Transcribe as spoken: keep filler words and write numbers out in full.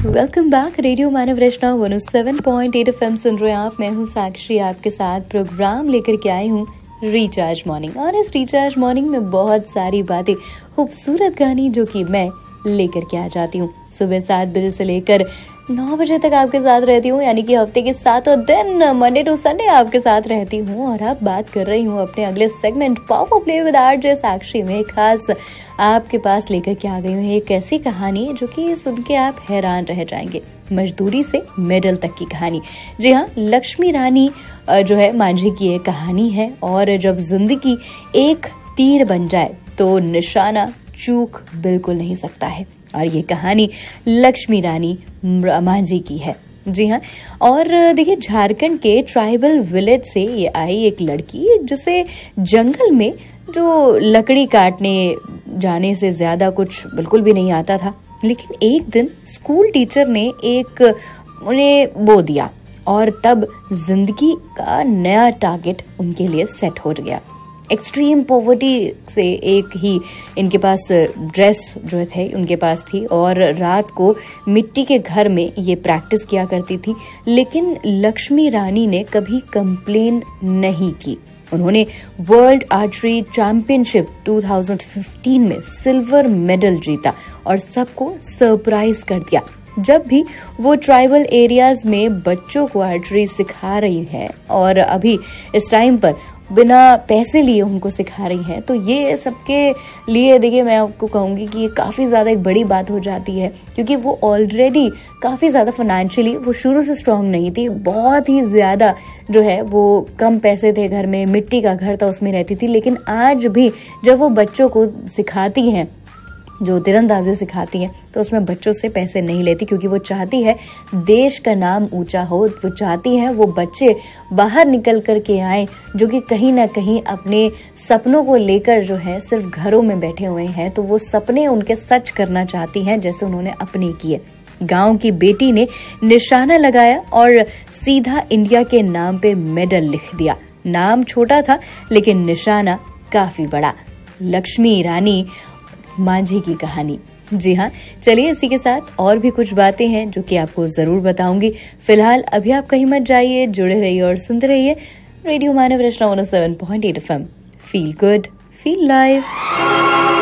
Welcome back. Radio मानव रचना one O seven point eight F M सुन रहे हैं आप। मैं हूँ साक्षी, आपके साथ प्रोग्राम लेकर के आई हूँ रिचार्ज मॉर्निंग। और इस रिचार्ज मॉर्निंग में बहुत सारी बातें, खूबसूरत कहानी जो कि मैं लेकर के आ जाती हूँ। सुबह सात बजे से लेकर नौ बजे तक आपके साथ रहती हूँ, यानी कि हफ्ते के सातों दिन मंडे टू संडे आपके साथ रहती हूँ। और अब बात कर रही हूँ अपने अगले segment power play with RJ साक्षी में खास आपके पास लेकर के आ गई हूँ एक ऐसी कहानी जो कि सुन के आप हैरान रह जाएंगे। मजदूरी से मेडल तक की कहानी। जी हाँ, लक्ष्मी रानी जो है मांझी की एक कहानी है। और जब जिंदगी एक तीर बन जाए तो निशाना चूक बिल्कुल नहीं सकता है। और ये कहानी लक्ष्मी रानी मांझी की है। जी हाँ, और देखिए झारखंड के ट्राइबल विलेज से ये आई एक लड़की जिसे जंगल में जो लकड़ी काटने जाने से ज्यादा कुछ बिल्कुल भी नहीं आता था। लेकिन एक दिन स्कूल टीचर ने एक उन्हें बो दिया और तब जिंदगी का नया टारगेट उनके लिए सेट हो गया। एक्सट्रीम पॉवर्टी से एक ही इनके पास ड्रेस जो थे उनके पास थी और रात को मिट्टी के घर में ये प्रैक्टिस किया करती थी। लेकिन लक्ष्मी रानी ने कभी कंप्लेन नहीं की। उन्होंने वर्ल्ड आर्चरी चैंपियनशिप दो हज़ार पंद्रह में सिल्वर मेडल जीता और सबको सरप्राइज कर दिया। जब भी वो ट्राइबल एरियाज में बच्चों को आर्चरी सिखा रही है और अभी इस टाइम पर बिना पैसे लिए उनको सिखा रही हैं, तो ये सबके लिए देखिए मैं आपको कहूँगी कि ये काफ़ी ज़्यादा एक बड़ी बात हो जाती है। क्योंकि वो ऑलरेडी काफ़ी ज़्यादा फाइनेंशियली वो शुरू से स्ट्रांग नहीं थी, बहुत ही ज़्यादा जो है वो कम पैसे थे, घर में मिट्टी का घर था उसमें रहती थी। लेकिन आज भी जब वो बच्चों को सिखाती हैं, जो तीरंदाजी सिखाती हैं, तो उसमें बच्चों से पैसे नहीं लेती क्योंकि वो चाहती है देश का नाम ऊंचा हो। वो चाहती है वो बच्चे बाहर निकल कर के आए जो कि कहीं ना कहीं अपने सपनों को लेकर जो है सिर्फ घरों में बैठे हुए हैं, तो वो सपने उनके सच करना चाहती हैं जैसे उन्होंने अपने किए। गांव की बेटी ने निशाना लगाया और सीधा इंडिया के नाम पे मेडल लिख दिया। नाम छोटा था लेकिन निशाना काफी बड़ा। लक्ष्मी रानी मांझी की कहानी। जी हाँ, चलिए इसी के साथ और भी कुछ बातें हैं जो कि आपको जरूर बताऊंगी। फिलहाल अभी आप कहीं मत जाइए, जुड़े रहिए और सुनते रहिए रेडियो मानव रचना one O seven point eight F M. Feel good, feel live.